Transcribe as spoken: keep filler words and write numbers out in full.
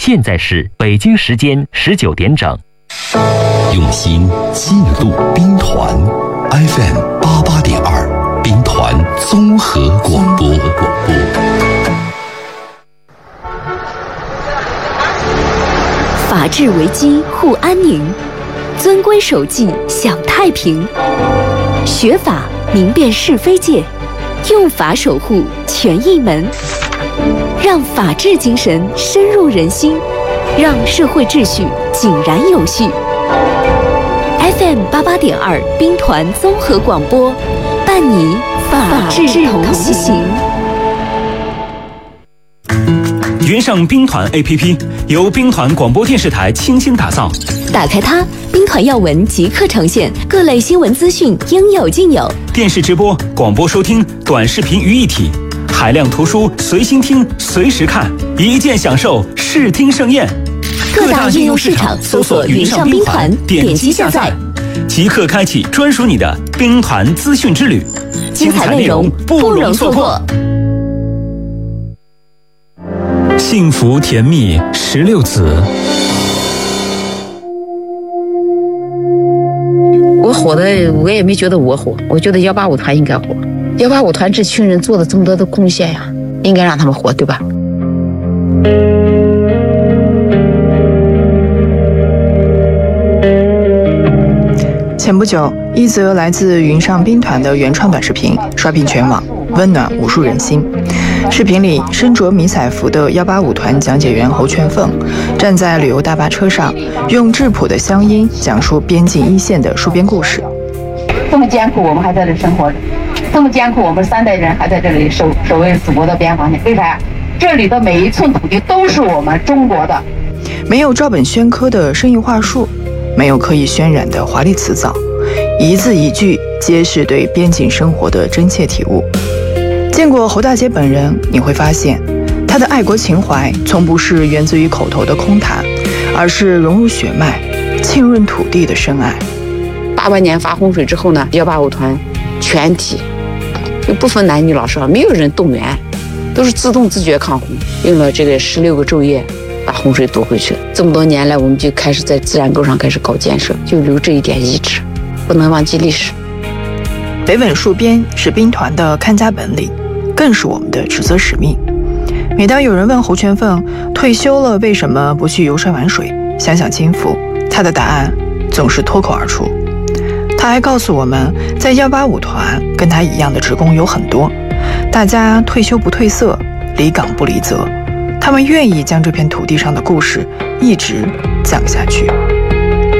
现在是北京时间十九点整。 用心记录兵团 F M 八八点二，兵团综合广播。 法治为基护安宁，遵规守纪享太平。学法明辨是非界，用法守护权益门，让法治精神深入人心，让社会秩序井然有序。F M 八八点二兵团综合广播，伴你法治同行。 云上兵团 A P P 由兵团广播电视台倾心打造， 打开它，兵团要闻即刻呈现，各类新闻资讯应有尽有。 电视直播、广播收听、短视频于一体，海量图书随心听、随时看，一键享受视听盛宴。 各大应用市场搜索云上兵团，点击下载， 即刻开启专属你的兵团资讯之旅， 精彩内容不容错过。 幸福甜蜜十六子。 我火的，我也没觉得我火，我觉得幺八五团应该火。幺八五团这群人做了这么多的贡献呀，应该让他们火，对吧？ 前不久，一则来自云上兵团的原创短视频刷屏全网，温暖无数人心。视频里，身着迷彩服的幺八五团讲解员侯全凤站在旅游大巴车上，用质朴的乡音讲述边境一线的戍边故事。 这么艰苦，我们还在这生活着；这么艰苦，我们三代人还在这里守守卫祖国的边防线。为啥呀？这里的每一寸土地都是我们中国的。 没有照本宣科的生硬话术，没有刻意渲染的华丽辞藻，一字一句皆是对边境生活的真切体悟。见过侯大姐本人，你会发现，她的爱国情怀从不是源自于口头的空谈，而是融入血脉、浸润土地的深爱。 八八年发洪水之后呢，幺八五团全体就不分男女老少，没有人动员，都是自动自觉抗洪，用了这个十六个昼夜把洪水夺回去了。这么多年来，我们就开始在自然沟上开始搞建设，就留这一点遗址，不能忘记历史。 北稳戍边是兵团的看家本领，更是我们的职责使命。每当有人问侯全凤退休了为什么不去游山玩水、享享清福，他的答案总是脱口而出。他还告诉我们，在幺八五团跟他一样的职工有很多，大家退休不褪色，离岗不离责，他们愿意将这片土地上的故事一直讲下去。